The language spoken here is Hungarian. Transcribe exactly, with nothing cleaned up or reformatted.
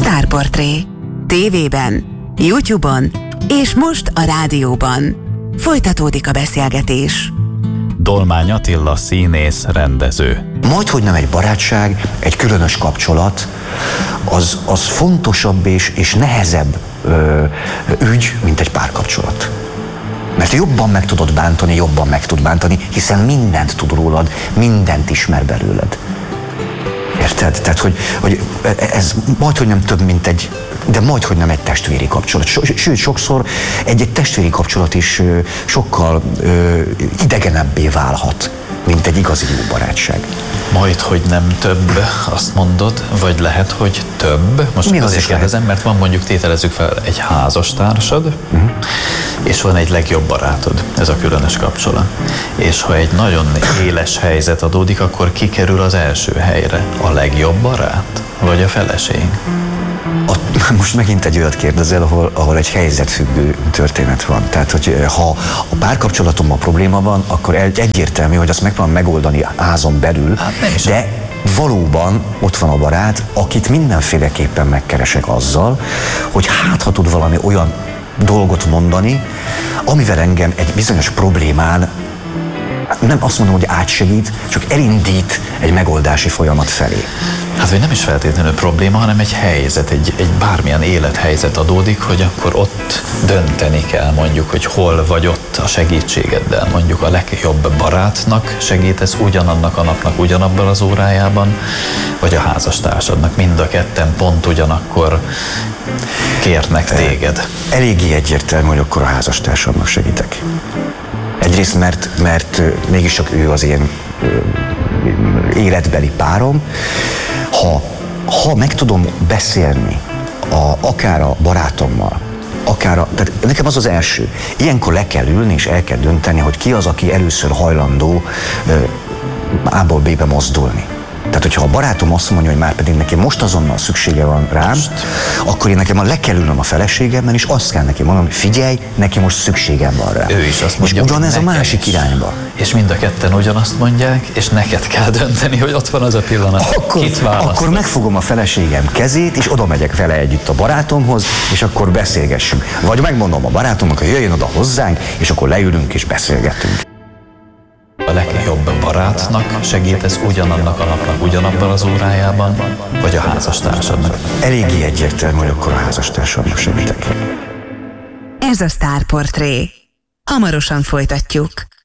Sztárportré. Tévében, YouTube-on és most a rádióban. Folytatódik a beszélgetés. Dolmány Attila színész, rendező. Majdhogy nem egy barátság, egy különös kapcsolat, az, az fontosabb és, és nehezebb ö, ügy, mint egy párkapcsolat. Mert jobban meg tudod bántani, jobban meg tud bántani, hiszen mindent tud rólad, mindent ismer belőled. Érted? Tehát, hogy, hogy ez majdhogy nem több, mint egy, de majdhogy nem egy testvéri kapcsolat. Sőt, sokszor egy-egy testvéri kapcsolat is sokkal ö, idegenebbé válhat, mint egy igazi jó barátság. Majd, hogy nem több, azt mondod, vagy lehet, hogy több? Most Mi az azért is kérdezem, mert van mondjuk, tételezzük fel, egy házastársad, uh-huh. és van egy legjobb barátod, ez a különös kapcsolat. És ha egy nagyon éles helyzet adódik, akkor ki kerül az első helyre? A legjobb barát, vagy a feleség? A, most megint egy olyat kérdezel, ahol, ahol egy helyzetfüggő történet van. Tehát, hogy ha a párkapcsolatomban probléma van, akkor egyértelmű, hogy azt megpróbálom megoldani házon belül, hát de valóban ott van a barát, akit mindenféleképpen megkeresek azzal, hogy hát ha tud valami olyan dolgot mondani, amivel engem egy bizonyos problémán, nem azt mondom, hogy átsegít, csak elindít egy megoldási folyamat felé. Hát, hogy nem is feltétlenül probléma, hanem egy helyzet, egy, egy bármilyen élethelyzet adódik, hogy akkor ott dönteni kell, mondjuk, hogy hol vagy ott a segítségeddel. Mondjuk a legjobb barátnak segítesz ugyanannak a napnak ugyanabban az órájában, vagy a házastársadnak. Mind a ketten pont ugyanakkor kérnek téged. Eléggé egyértelmű, hogy akkor a házastársamnak segítek. Egyrészt, mert, mert mégiscsak ő az én életbeli párom. Ha, ha meg tudom beszélni a, akár a barátommal, akár a, tehát nekem az az első. Ilyenkor le kell ülni és el kell dönteni, hogy ki az, aki először hajlandó A-ból B-be mozdulni. Tehát, hogyha a barátom azt mondja, hogy már pedig neki most azonnal szüksége van rám, most. Akkor én nekem le kell ülnöm a feleségemmel, és azt kell neki mondanom, hogy figyelj, neki most szükségem van rá. Ő is azt mondja, és ugyanez a másik is. Irányba. És mind a ketten ugyanazt mondják, és neked kell dönteni, hogy ott van az a pillanat. Akkor, Kit választod? Akkor megfogom a feleségem kezét, és oda megyek vele együtt a barátomhoz, és akkor beszélgessünk. Vagy megmondom a barátomnak, hogy jöjjön oda hozzánk, és akkor leülünk és beszélgetünk. A legjobb barátnak segítesz ugyanannak a napnak ugyanabban az órájában, vagy a házastársadnak? Eléggé egyértelmű, hogy akkor a házastársamnak segítek. Ez a Sztárportré. Hamarosan folytatjuk.